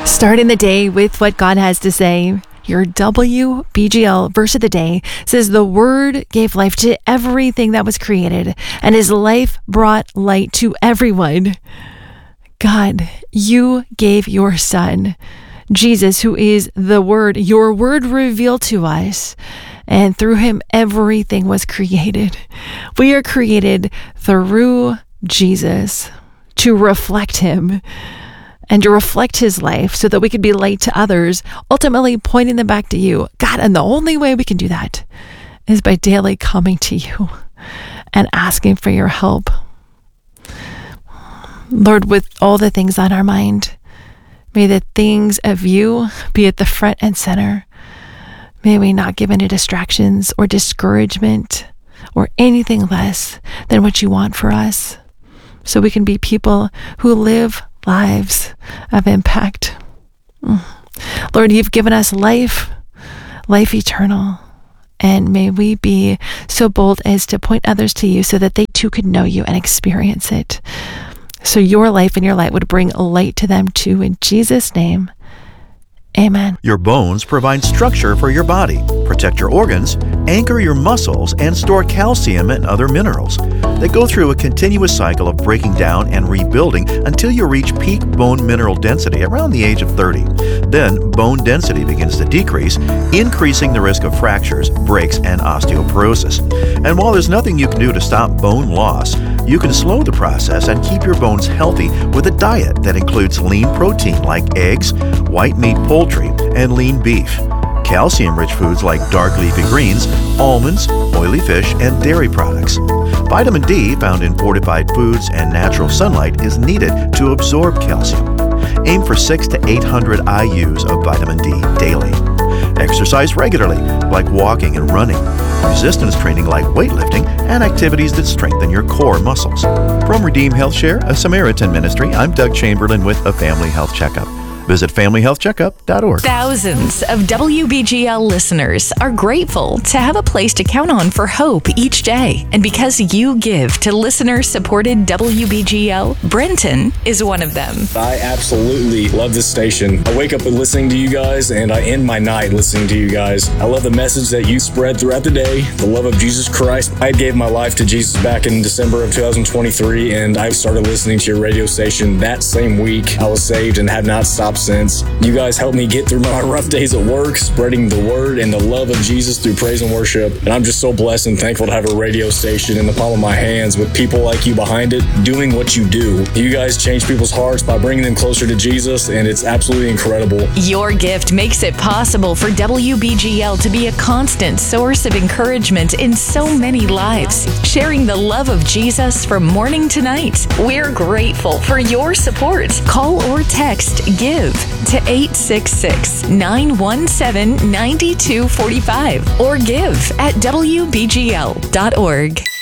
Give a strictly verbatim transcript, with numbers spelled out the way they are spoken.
Starting the day with what God has to say. Your W B G L verse of the day says, the Word gave life to everything that was created, and His life brought light to everyone. God, you gave your Son, Jesus, who is the Word, your Word revealed to us, and through Him everything was created. We are created through Jesus to reflect Him and to reflect His life so that we could be light to others, ultimately pointing them back to you, God. And the only way we can do that is by daily coming to you and asking for your help. Lord, with all the things on our mind, may the things of you be at the front and center. May we not give into distractions or discouragement or anything less than what you want for us, so we can be people who live lives of impact. Lord, you've given us life, life eternal, and may we be so bold as to point others to you so that they too could know you and experience it. So your life and your light would bring light to them too. In Jesus' name, amen. Your bones provide structure for your body, protect your organs, anchor your muscles, and store calcium and other minerals. They go through a continuous cycle of breaking down and rebuilding until you reach peak bone mineral density around the age of thirty. Then bone density begins to decrease, increasing the risk of fractures, breaks, and osteoporosis. And while there's nothing you can do to stop bone loss, you can slow the process and keep your bones healthy with a diet that includes lean protein like eggs, white meat, poultry, and lean beef. Calcium-rich foods like dark leafy greens, almonds, oily fish, and dairy products. Vitamin D, found in fortified foods and natural sunlight, is needed to absorb calcium. Aim for six to eight hundred I U's of vitamin D daily. Exercise regularly, like walking and running. Resistance training like weightlifting, and activities that strengthen your core muscles. From Redeem Health Share, a Samaritan ministry, I'm Doug Chamberlain with a Family Health Checkup. Visit family health checkup dot org. Thousands of W B G L listeners are grateful to have a place to count on for hope each day. And because you give to listener-supported W B G L, Brenton is one of them. I absolutely love this station. I wake up with listening to you guys, and I end my night listening to you guys. I love the message that you spread throughout the day, the love of Jesus Christ. I gave my life to Jesus back in December of two thousand twenty-three, and I started listening to your radio station that same week. I was saved and have not stopped since. You guys helped me get through my rough days at work, spreading the word and the love of Jesus through praise and worship. And I'm just so blessed and thankful to have a radio station in the palm of my hands with people like you behind it, doing what you do. You guys change people's hearts by bringing them closer to Jesus, and it's absolutely incredible. Your gift makes it possible for W B G L to be a constant source of encouragement in so many lives, sharing the love of Jesus from morning to night. We're grateful for your support. Call or text GIVE to eight six six, nine one seven, nine two four five or give at W B G L dot org.